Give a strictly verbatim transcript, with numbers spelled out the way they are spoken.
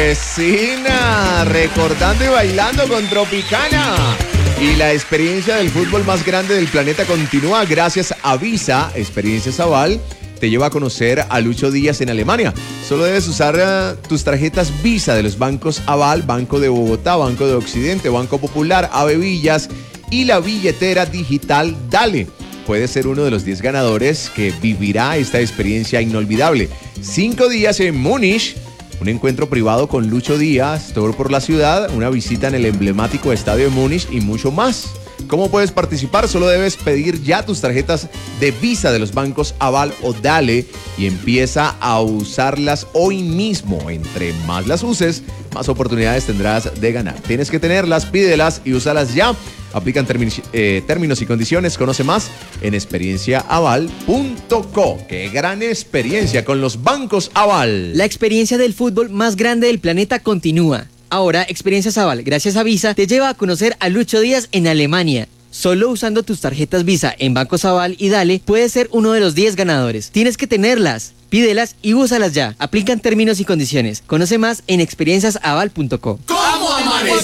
Vecina, recordando y bailando con Tropicana. Y la experiencia del fútbol más grande del planeta continúa gracias a Visa. Experiencias Aval te lleva a conocer a Lucho Díaz en Alemania. Solo debes usar uh, tus tarjetas Visa de los bancos Aval, Banco de Bogotá, Banco de Occidente, Banco Popular, Ave Villas y la billetera digital Dale. Puedes ser uno de los diez ganadores que vivirá esta experiencia inolvidable. Cinco días en Múnich. Un encuentro privado con Lucho Díaz, tour por la ciudad, una visita en el emblemático estadio de Múnich y mucho más. ¿Cómo puedes participar? Solo debes pedir ya tus tarjetas de Visa de los bancos Aval o Dale y empieza a usarlas hoy mismo. Entre más las uses, más oportunidades tendrás de ganar. Tienes que tenerlas, pídelas y úsalas ya. Aplican términos, eh, términos y condiciones. Conoce más en experiencia aval punto co. ¡Qué gran experiencia con los bancos Aval! La experiencia del fútbol más grande del planeta continúa. Ahora, Experiencias Aval, gracias a Visa, te lleva a conocer a Lucho Díaz en Alemania. Solo usando tus tarjetas Visa en bancos Aval y Dale, puedes ser uno de los diez ganadores. Tienes que tenerlas, pídelas y úsalas ya. Aplican términos y condiciones. Conoce más en experiencias aval punto co. ¿Cómo amaneció?